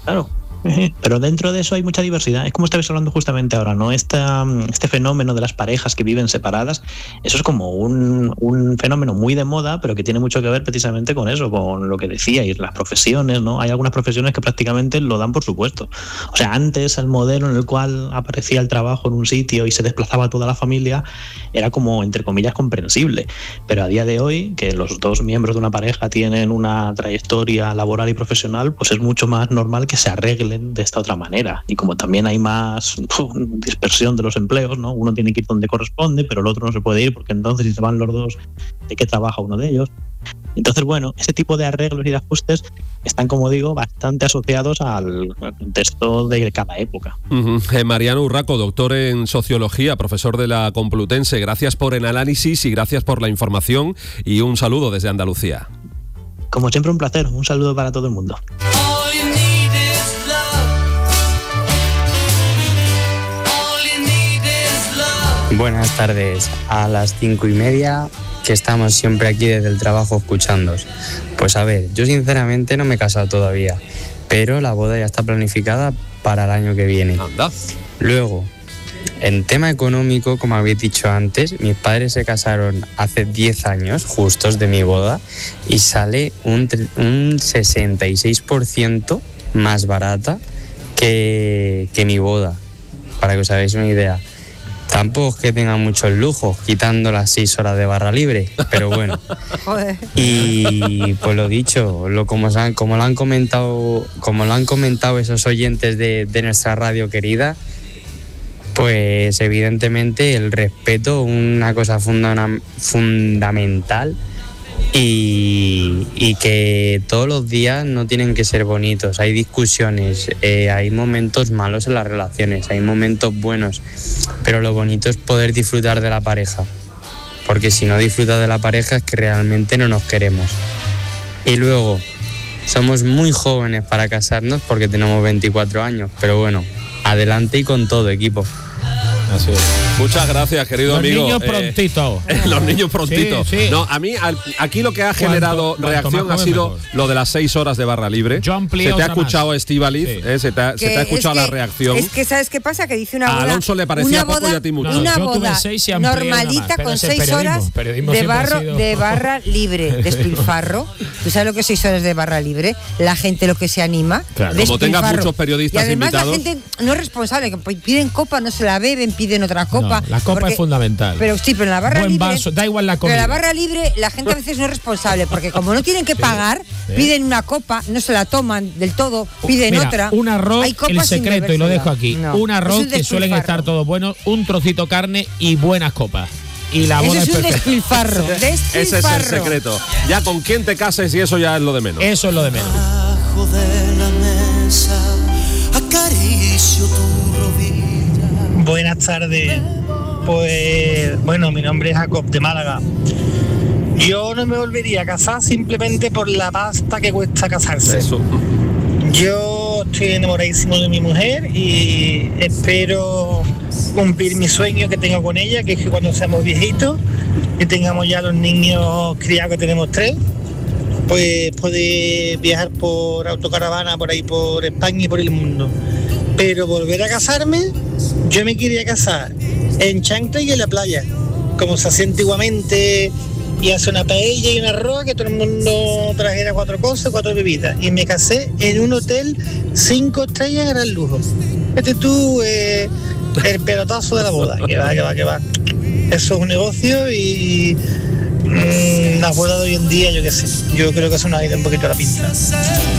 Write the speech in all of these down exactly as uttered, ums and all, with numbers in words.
Claro. Pero dentro de eso hay mucha diversidad. Es como estabais hablando justamente ahora, ¿no? Esta, este fenómeno de las parejas que viven separadas, eso es como un, un fenómeno muy de moda, pero que tiene mucho que ver precisamente con eso, con lo que decíais, las profesiones, ¿no? Hay algunas profesiones que prácticamente lo dan por supuesto. O sea, antes el modelo en el cual aparecía el trabajo en un sitio y se desplazaba toda la familia era como, entre comillas, comprensible. Pero a día de hoy, que los dos miembros de una pareja tienen una trayectoria laboral y profesional, pues es mucho más normal que se arregle de esta otra manera. Y como también hay más uf, dispersión de los empleos, ¿no? Uno tiene que ir donde corresponde, pero el otro no se puede ir porque entonces si se van los dos, ¿de qué trabaja uno de ellos? Entonces, bueno, ese tipo de arreglos y de ajustes están, como digo, bastante asociados al contexto de cada época. Uh-huh. Eh, Mariano Urraco, doctor en Sociología, profesor de la Complutense, gracias por el análisis y gracias por la información y un saludo desde Andalucía. Como siempre, un placer. Un saludo para todo el mundo. Buenas tardes, a las cinco y media que estamos siempre aquí desde el trabajo escuchándoos. Pues a ver, yo sinceramente no me he casado todavía, pero la boda ya está planificada para el año que viene. Anda. Luego, en tema económico, como habéis dicho antes, mis padres se casaron hace diez años justos de mi boda y sale un, un sesenta y seis por ciento más barata que, que mi boda, para que os hagáis una idea. Tampoco es que tenga muchos lujos, quitando las seis horas de barra libre, pero bueno. Joder. Y pues lo dicho, lo, como, han, como lo han comentado, como lo han comentado esos oyentes de, de nuestra radio querida, pues evidentemente el respeto, una cosa funda, fundamental, y, y que todos los días no tienen que ser bonitos. Hay discusiones, eh, hay momentos malos en las relaciones, hay momentos buenos, pero lo bonito es poder disfrutar de la pareja, porque si no disfrutas de la pareja es que realmente no nos queremos. Y luego, somos muy jóvenes para casarnos porque tenemos veinticuatro años, pero bueno, adelante y con todo, equipo. Así es. Muchas gracias, querido los amigo. Niños prontitos. Eh, los niños prontitos. Sí, sí. No, a mí al, aquí lo que ha generado ¿Cuánto, reacción cuánto ha sido mejor? Lo de las seis horas de barra libre. Yo amplío se te ha otra escuchado más. Estíbaliz, Sí. eh, se te ha, se te ha escuchado es la que, reacción. Es que ¿sabes qué pasa? Que dice una A boda, Alonso le parecía una poco boda, y a ti mucho. No, una yo tuve boda seis y amplié una más, normalita pero con es el seis periodismo. horas Periodismo de, siempre ha barro, sido- de barra libre, despilfarro. ¿Tú sabes lo que es seis horas de barra libre? La gente lo que se anima. Claro. Como tengas despilfarro. muchos periodistas y además invitados. la gente no es responsable, que piden copa, no se la beben, piden otra copa. No, la copa porque- es fundamental. Pero sí, pero en la barra Buen libre. vaso, da igual la Pero en comida. la barra libre la gente a veces no es responsable, porque como no tienen que Sí, pagar, sí. piden una copa, no se la toman del todo, piden Mira, otra. un arroz, Hay copas el sin secreto, y lo bebérsela. dejo aquí. No, un arroz es un que suelen despilfarro. estar todos buenos, un trocito carne y buenas copas. Y la Eso boda es es un perfecta. despilfarro. Ese es el despilfarro. secreto. Ya con quién te cases y eso ya es lo de menos. Eso es lo de menos. Debajo de la mesa acaricio tu rodilla. Buenas tardes. Pues bueno, mi nombre es Jacob de Málaga. Yo no me volvería a casar simplemente por la pasta que cuesta casarse. Eso. Yo estoy enamoradísimo de mi mujer y espero cumplir mi sueño que tengo con ella, que es que cuando seamos viejitos y tengamos ya los niños criados, que tenemos tres, pues poder viajar por autocaravana por ahí por España y por el mundo. Pero volver a casarme, yo me quería casar en chancla y en la playa, como se hacía antiguamente, y hace una paella y un arroz, que todo el mundo trajera cuatro cosas, cuatro bebidas. Y me casé en un hotel cinco estrellas, gran lujo. Este tú, eh, el pelotazo de la boda, que va, que va, que va. Eso es un negocio y mmm, las bodas de hoy en día, yo qué sé, yo creo que eso nos ha ido un poquito a la pinta. Si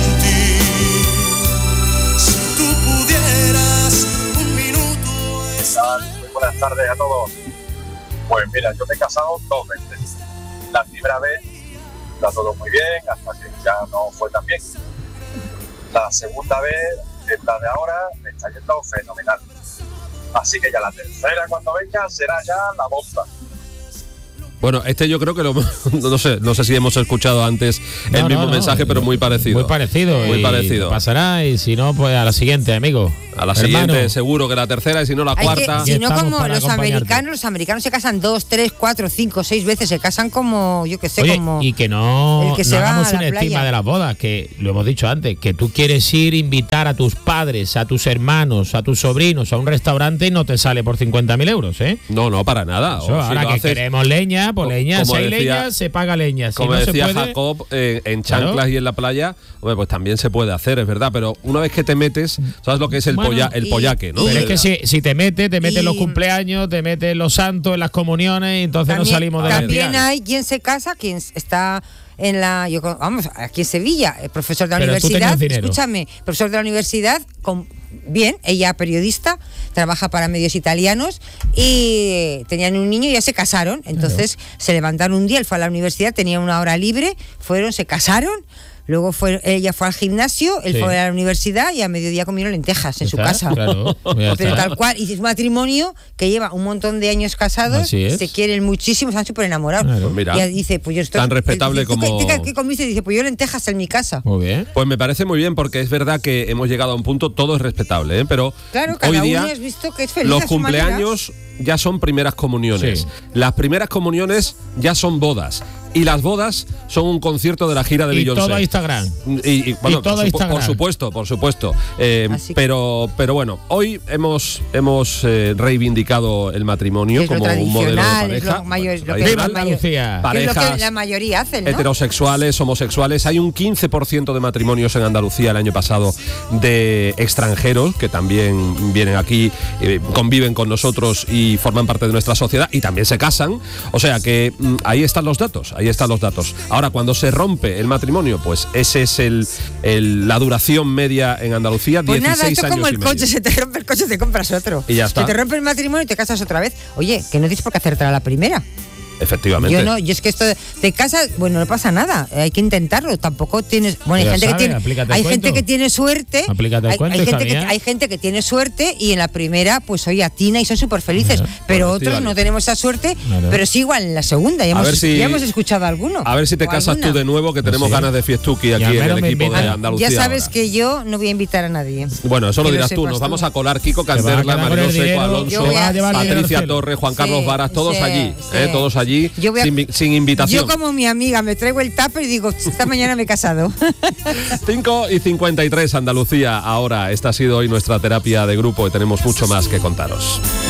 tú pudieras un minuto estar. Muy buenas tardes a todos. Pues mira, yo me he casado dos veces. La primera vez está todo muy bien, hasta que ya no fue tan bien. La segunda vez, esta de ahora, me está yendo fenomenal. Así que ya la tercera, cuando venga, será ya la bomba. Bueno, este yo creo que lo, no sé, no sé si hemos escuchado antes No, el no, mismo no, mensaje, pero muy parecido. Muy parecido. Muy y parecido. Pasará y si no, pues a la siguiente, amigo. A la Hermano. siguiente seguro que la tercera y si no la Hay cuarta. que, si no, Estamos como para los acompañarte. americanos, los americanos se casan dos, tres, cuatro, cinco, seis veces, se casan como, yo que sé, Oye, como... y que no, el que no se va hagamos a la una estima playa. de las bodas, que lo hemos dicho antes, que tú quieres ir, invitar a tus padres, a tus hermanos, a tus sobrinos a un restaurante y no te sale por cincuenta mil euros, ¿eh? No, no, para nada. Eso, O si ahora lo que haces- queremos leña, pues co- leña, como si hay decía- leña, se paga leña. Si Como no decía se puede, Jacob, eh, en chanclas Claro. y en la playa, hombre, pues también se puede hacer, es verdad, pero una vez que te metes, ¿sabes lo que es el, Bueno, polla- el y- pollaque, ¿no? Pero es Eh, que si, si te metes, te metes en los Y- cumpleaños, te metes en los santos, en las comuniones, y entonces no salimos de la también espiral. hay quien se casa, quien está en la, yo, con- vamos, aquí en Sevilla, el profesor de la Pero tú universidad, tenías dinero. escúchame, profesor de la universidad, con, bien, ella periodista, trabaja para medios italianos y tenían un niño y ya se casaron, entonces se levantaron un día, él fue a la universidad, tenía una hora libre, fueron, se casaron. Luego fue, ella fue al gimnasio, él Sí. fue a la universidad y a mediodía comieron lentejas en su Está, casa. claro, ya Pero está. tal cual, y es un matrimonio que lleva un montón de años casados, Así es. se quieren muchísimo, están súper enamorados. Claro. Pues mira, y ella dice, pues yo estoy... tan respetable dice, ¿tú qué- como- ¿Qué, qué comiste? Dice, pues yo lentejas en mi casa. Muy bien. Pues me parece muy bien porque es verdad que hemos llegado a un punto, todo es respetable, ¿eh? Pero Claro, hoy cada día uno has visto que es feliz los a su manera. cumpleaños ya son primeras comuniones. Sí. Las primeras comuniones ya son bodas. Y las bodas son un concierto de la gira de Y Beyoncé. todo a Instagram. Y, y, bueno, Y todo por, supu- Instagram. por supuesto, por supuesto. Eh, Así que- pero, pero bueno, hoy hemos, hemos eh, reivindicado el matrimonio Es lo como un modelo de tradicional, es pareja. lo mayor- lo que tradicional. es ¡Viva lo mayor- Andalucía! que es lo que Parejas la mayoría hacen, ¿no? heterosexuales, homosexuales. Hay un quince por ciento de matrimonios en Andalucía el año pasado de extranjeros que también vienen aquí, eh, conviven con nosotros y forman parte de nuestra sociedad y también se casan. O sea que mm, ahí están los datos, ahí están los datos. Ahora, cuando se rompe el matrimonio, pues ese es el, el- la duración media en Andalucía, Pues dieciséis nada, esto es años como el y medio. coche, se te rompe el coche, te compras otro. Y ya está. Se te rompe el matrimonio y te casas otra vez. Oye, que no tienes por qué hacerte a la primera. Efectivamente. Yo no, yo es que esto de- te casas, bueno, no pasa nada, hay que intentarlo, tampoco tienes, bueno, hay Ya gente sabes, que tiene aplícate el hay gente cuento. que tiene suerte, Aplícate el hay, cuento, hay hija gente que mía. hay gente que tiene suerte y en la primera pues oye atina y son súper felices, pero Bueno, otros Estíbaliz. no tenemos esa suerte, Claro. pero sí igual en la segunda, ya, A hemos, ver si- ya hemos escuchado alguno. A ver si te o casas alguna. tú de nuevo, que tenemos Sí. ganas de fiestuki Y aquí al en menos el me equipo de invitan. Andalucía. Ya sabes ahora. que yo no voy a invitar a nadie. Bueno, eso lo Que lo dirás tú. sepas Nos tú. vamos a colar Kiko Te vas a Canterla, quedar con el Mariló Seco, dinero, Alonso, yo voy a llevar el dinero al Patricia cielo. Torres, Juan Carlos Sí, Varas, todos sí, allí, sí. ¿eh? todos allí, Yo voy a- sin, sin invitación. Yo como mi amiga me traigo el tupper y digo, esta mañana me he casado. cinco y cincuenta y tres, Andalucía. Ahora, esta ha sido hoy nuestra terapia de grupo y tenemos mucho más que contaros.